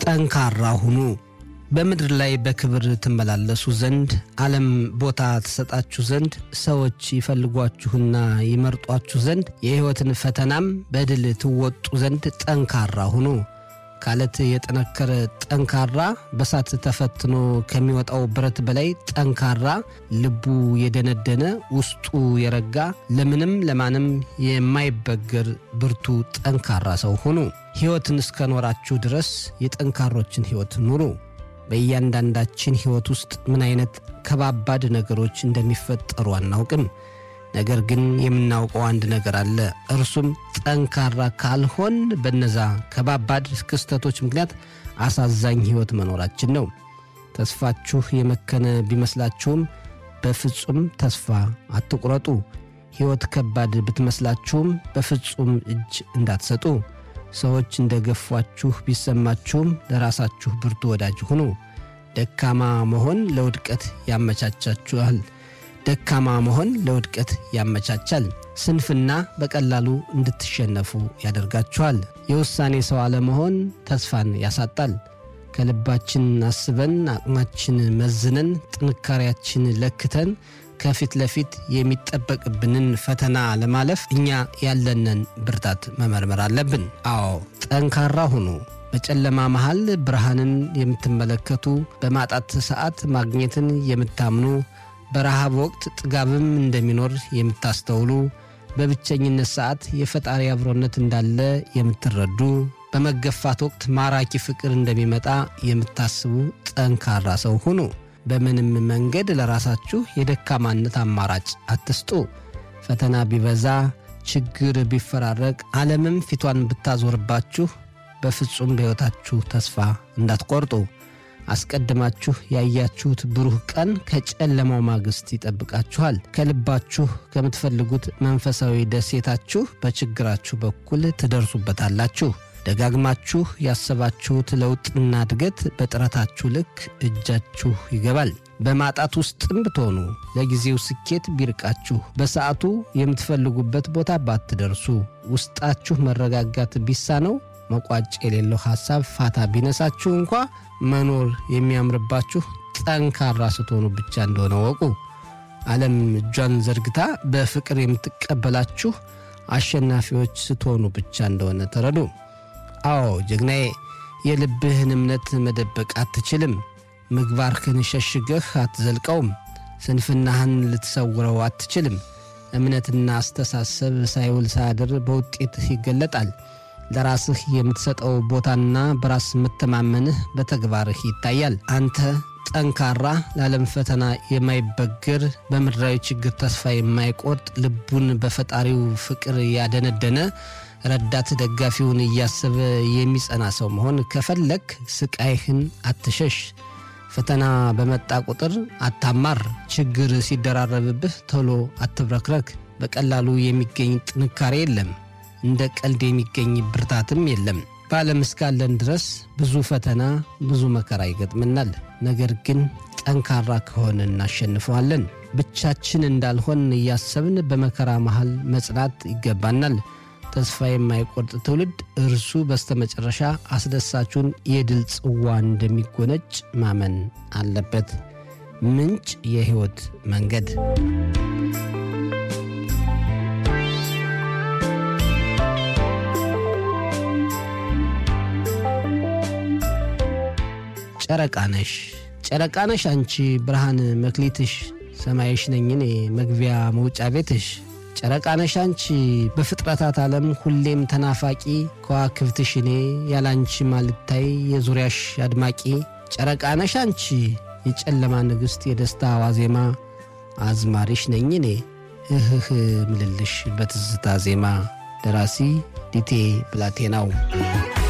ጠንካራ ሁኑ። በምድር ላይ በክብር ትመላለሱ ዘንድ ዓለም ቦታ ተሰጣችሁ ዘንድ ሰዎች ይፈልጓችሁና ይመርጧችሁ ዘንድ የሕይወትን ፈተናም በድል ትወጡ ዘንድ ጠንካራ ሁኑ። ካለት የጠነከረ ጠንካራ በሳት ተፈትኖ ከሚወጣው ብረት በላይ ጠንካራ ልቡ የደነደነ ውስጡ የረጋ ለምንም ለማንም የማይበገር ብርቱ ጠንካራ ሰው ሁኑ። ሕይወትን እስከኖራችሁ ድረስ የጠንካሮችን ሕይወት ኑሩ። በእያንዳንዳችን ሕይወት ውስጥ ምን አይነት ከባባድ ነገሮች እንደሚፈጠሩ አናውቅም። ነገር ግን የምናውቀው አንድ ነገር አለ። እርሱም ጠንካራ ካልሆን በነዛ ከባባድ ክስተቶች ምክንያት አሳዛኝ ሕይወት መኖራችን ነው። ተስፋችሁ የመከነ ቢመስላችሁም በፍጹም ተስፋ አትቁረጡ። ሕይወት ከባድ ብትመስላችሁም በፍጹም እጅ እንዳትሰጡ። ሰዎች እንደገፏችሁ ቢሰማችሁም ለራሳችሁ ብርቱ ወዳጅ ሁኑ። ደካማ መሆን ለውድቀት ያመቻቻችኋል። ደካማ መሆን ለውድቀት ያመቻቻል። ስንፍና በቀላሉ እንድትሸነፉ ያደርጋችኋል። የውሳኔ ሰው አለመሆን ተስፋን ያሳጣል። ከልባችን አስበን አቅማችን መዝነን ጥንካሬያችን ለክተን ከፊት ለፊት የሚጠበቅብንን ፈተና ለማለፍ እኛ ያለንን ብርታት መመርመር አለብን። አዎ ጠንካራ ሁኑ። በጨለማ መሃል ብርሃንን የምትመለከቱ፣ በማጣት ሰዓት ማግኘትን የምታምኑ፣ በረሃብ ወቅት ጥጋብም እንደሚኖር የምታስተውሉ፣ በብቸኝነት ሰዓት የፈጣሪ አብሮነት እንዳለ የምትረዱ፣ በመገፋት ወቅት ማራኪ ፍቅር እንደሚመጣ የምታስቡ ጠንካራ ሰው ሁኑ። በምንም መንገድ ለራሳችሁ የደካማነት አማራጭ አትስጡ። ፈተና ቢበዛ፣ ችግር ቢፈራረቅ፣ ዓለምም ፊቷን ብታዞርባችሁ በፍጹም በሕይወታችሁ ተስፋ እንዳትቆርጡ። አስቀድማችሁ ያያችሁት ብሩህ ቀን ከጨለማው ማግስት ይጠብቃችኋል። ከልባችሁ ከምትፈልጉት መንፈሳዊ ደሴታችሁ በችግራችሁ በኩል ትደርሱበታላችሁ። ደጋግማችሁ ያሰባችሁት ለውጥና እድገት በጥረታችሁ ልክ እጃችሁ ይገባል። በማጣት ውስጥም ብትሆኑ፣ ለጊዜው ስኬት ቢርቃችሁ፣ በሰዓቱ የምትፈልጉበት ቦታ ባትደርሱ፣ ውስጣችሁ መረጋጋት ቢሳነው፣ መቋጫ የሌለው ሐሳብ ፋታ ቢነሳችሁ እንኳ መኖር የሚያምርባችሁ ጠንካራ ስትሆኑ ብቻ እንደሆነ ወቁ። ዓለም እጇን ዘርግታ በፍቅር የምትቀበላችሁ አሸናፊዎች ስትሆኑ ብቻ እንደሆነ ተረዱ። አዎ ጀግናዬ፣ የልብህን እምነት መደበቅ አትችልም። ምግባርህን ሸሽገህ አትዘልቀውም። ስንፍናህን ልትሰውረው አትችልም። እምነትና አስተሳሰብ ሳይውል ሳያድር በውጤትህ ይገለጣል። ለራስህ የምትሰጠው ቦታና በራስ መተማመንህ በተግባርህ ይታያል። አንተ ጠንካራ፣ ለዓለም ፈተና የማይበገር፣ በምድራዊ ችግር ተስፋ የማይቆርጥ፣ ልቡን በፈጣሪው ፍቅር ያደነደነ፣ ረዳት ደጋፊውን እያሰበ የሚጸና ሰው መሆን ከፈለክ ስቃይህን አትሸሽ። ፈተና በመጣ ቁጥር አታማር። ችግር ሲደራረብብህ ቶሎ አትብረክረክ። በቀላሉ የሚገኝ ጥንካሬ የለም። እንደ ቀልድ የሚገኝ ብርታትም የለም። በዓለም እስካለን ድረስ ብዙ ፈተና፣ ብዙ መከራ ይገጥመናል። ነገር ግን ጠንካራ ከሆነ እናሸንፈዋለን። ብቻችን እንዳልሆን እያሰብን በመከራ መሃል መጽናት ይገባናል። ተስፋ የማይቆርጥ ትውልድ እርሱ በስተመጨረሻ አስደሳቹን የድል ጽዋ እንደሚጎነጭ ማመን አለበት። ምንጭ የሕይወት መንገድ። ጨረቃ ነሽ አንቺ ብርሃን መክሊትሽ፣ ሰማይሽ ነኝ እኔ መግቢያ መውጫ ቤትሽ። ጨረቃ ነሽ አንቺ በፍጥረታት ዓለም ሁሌም ተናፋቂ፣ ከዋክብትሽ እኔ ያላንቺ ማልታይ የዙሪያሽ አድማቂ። ጨረቃ ነሽ አንቺ የጨለማ ንግሥት የደስታ ዋዜማ፣ አዝማሪሽ ነኝ እኔ እህህ ምልልሽ በትዝታ ዜማ። ደራሲ ዲቴ ብላቴናው።